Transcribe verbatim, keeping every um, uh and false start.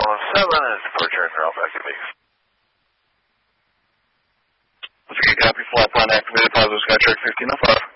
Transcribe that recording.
one seven is departure and Ralph activate. Let's get copy, flight plan activated, positive Skytrack fifteen oh five.